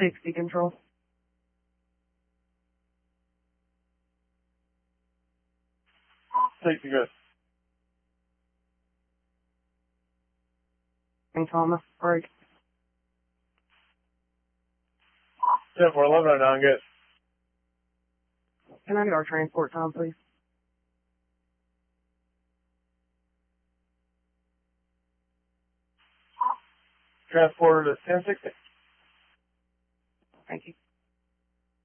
60 control. Safety good. And Thomas, break. 10-4-11-09, good. Can I get our transport time, please? Transporter to 1060. Thank you.